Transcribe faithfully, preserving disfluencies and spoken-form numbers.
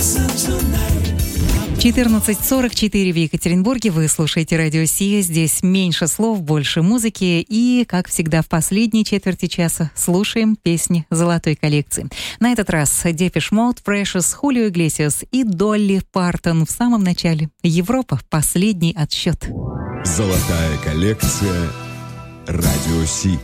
четырнадцать сорок четыре в Екатеринбурге. Вы слушаете радио Сия. Здесь меньше слов, больше музыки. И, как всегда, в последней четверти часа слушаем песни золотой коллекции. На этот раз Depeche Mode, Precious, Хулио Иглесиас и Долли Партон в самом начале. Европа. Последний отсчет. Золотая коллекция радио Си.